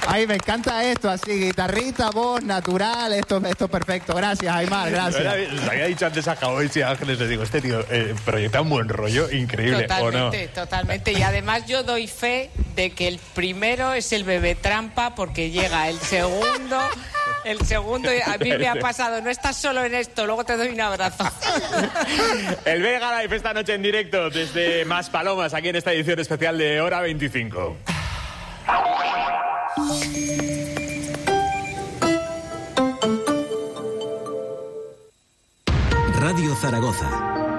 Ay, me encanta esto, así, guitarrita, voz, natural, esto es perfecto. Gracias, Aimar, gracias. Les había dicho antes a Cabois y a Ángeles, les digo, este tío proyecta un buen rollo increíble, totalmente, ¿o no? Totalmente, y además yo doy fe de que el primero es el bebé trampa porque llega el segundo, a mí me ha pasado, no estás solo en esto, luego te doy un abrazo. El Vega Live esta noche en directo desde Maspalomas, aquí en esta edición especial de Hora 25. Radio Zaragoza,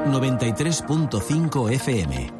93.5 FM.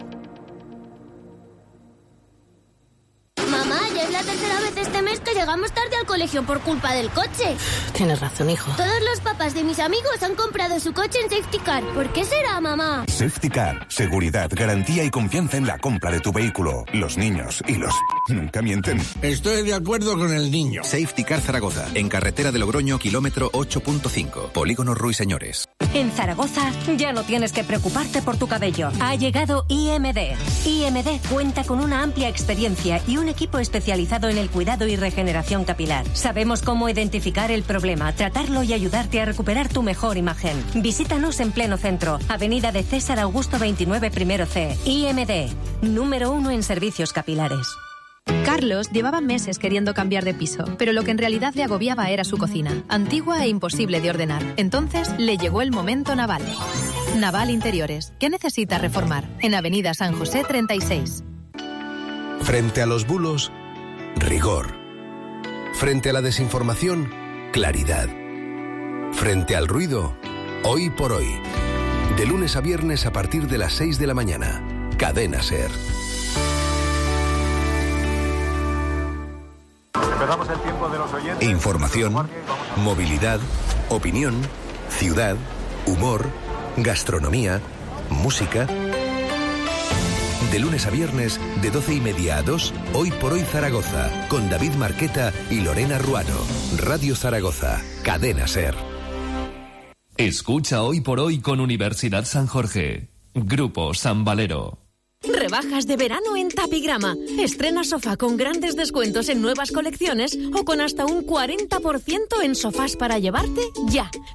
Mamá, ya es la tercera vez este mes que llegamos tarde al colegio por culpa del coche. Tienes razón, hijo. Todos los papás de mis amigos han comprado su coche en Safety Car. ¿Por qué será, mamá? Safety Car. Seguridad, garantía y confianza en la compra de tu vehículo. Los niños y los... nunca mienten. Estoy de acuerdo con el niño. Safety Car Zaragoza, en carretera de Logroño, kilómetro 8.5. Polígono Ruiseñores. En Zaragoza ya no tienes que preocuparte por tu cabello. Ha llegado IMD. IMD cuenta con una amplia experiencia y un equipo especializado en el cuidado y regeneración capilar. Sabemos cómo identificar el problema, tratarlo y ayudarte a recuperar tu mejor imagen. Visítanos en pleno centro, Avenida de César Augusto 29 primero C. IMD, número 1 en servicios capilares. Carlos llevaba meses queriendo cambiar de piso, pero lo que en realidad le agobiaba era su cocina, antigua e imposible de ordenar. Entonces le llegó el momento Naval. Naval Interiores. ¿Qué necesita reformar? En Avenida San José 36. Frente a los bulos, rigor. Frente a la desinformación, claridad. Frente al ruido, hoy por hoy. De lunes a viernes a partir de las 6 de la mañana. Cadena SER. Empezamos el tiempo de los oyentes. Información, movilidad, opinión, ciudad, humor, gastronomía, música. De lunes a viernes, de 12:30 a 2, Hoy por Hoy Zaragoza, con David Marqueta y Lorena Ruano. Radio Zaragoza, Cadena SER. Escucha Hoy por Hoy con Universidad San Jorge. Grupo San Valero. Rebajas de verano en Tapigrama. Estrena sofá con grandes descuentos en nuevas colecciones o con hasta un 40% en sofás para llevarte ya.